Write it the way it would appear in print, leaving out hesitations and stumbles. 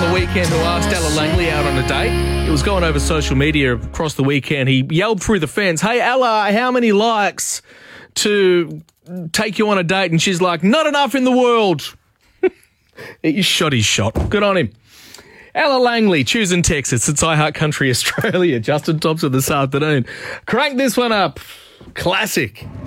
on the weekend who asked Ella Langley out on a date. It was going over social media across the weekend. He yelled through the fence, "Hey, Ella, how many likes to take you on a date?" And she's like, "Not enough in the world." He shot his shot. Good on him. Ella Langley, choosing Texas. It's iHeart Country Australia. Justin Thompson this afternoon. Crank this one up. Classic.